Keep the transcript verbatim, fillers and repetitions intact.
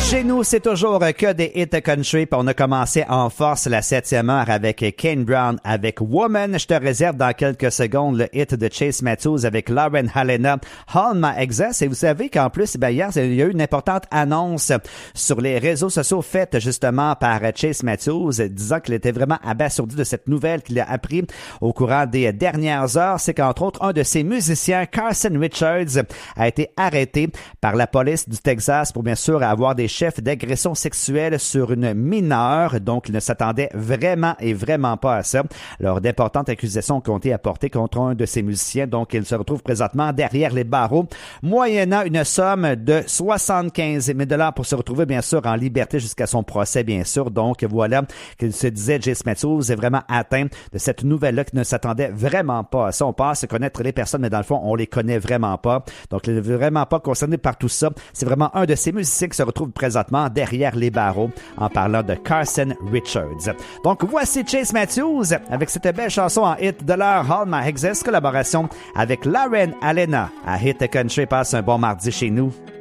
Chez nous, c'est toujours que des hits country. Puis on a commencé en force la septième heure avec Kane Brown avec Woman. Je te réserve dans quelques secondes le hit de Chase Matthews avec Lauren Helena, All My Exes. Et vous savez qu'en plus, ben hier, il y a eu une importante annonce sur les réseaux sociaux faite justement par Chase Matthews, disant qu'il était vraiment abasourdi de cette nouvelle qu'il a appris au courant des dernières heures. C'est qu'entre autres, un de ses musiciens, Carson Richards, a été arrêté par la police du Texas pour bien sûr avoir des chefs d'agression sexuelle sur une mineure. Donc, il ne s'attendait vraiment et vraiment pas à ça. Alors, d'importantes accusations qui ont été apportées contre un de ses musiciens. Donc, il se retrouve présentement derrière les barreaux, moyennant une somme de soixante-quinze mille dollars pour se retrouver, bien sûr, en liberté jusqu'à son procès, bien sûr. Donc, voilà qu'il se disait, Chase Matthews est vraiment atteint de cette nouvelle-là qui ne s'attendait vraiment pas à ça. On pense connaître les personnes, mais dans le fond, on les connaît vraiment pas. Donc, il n'est vraiment pas concerné par tout ça. C'est vraiment un de ces musiciens qui se retrouve présentement derrière les barreaux en parlant de Carson Richards. Donc, voici Chase Matthews avec cette belle chanson en hit de l'heure, All My Exes, collaboration avec Lauren Helena à Hit Country. Passe un bon mardi chez nous.